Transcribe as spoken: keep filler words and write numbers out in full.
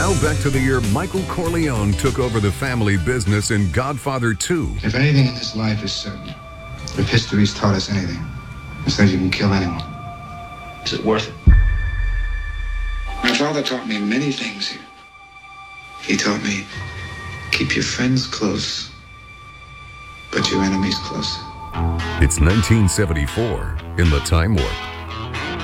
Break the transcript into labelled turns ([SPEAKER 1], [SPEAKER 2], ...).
[SPEAKER 1] Now back to the year Michael Corleone took over the family business in Godfather two.
[SPEAKER 2] If anything in this life is certain, if history's taught us anything, it's that you can kill anyone.
[SPEAKER 3] Is it worth it?
[SPEAKER 2] My father taught me many things here. He taught me, keep your friends close, but your enemies closer.
[SPEAKER 1] It's nineteen seventy-four in the Time Warp.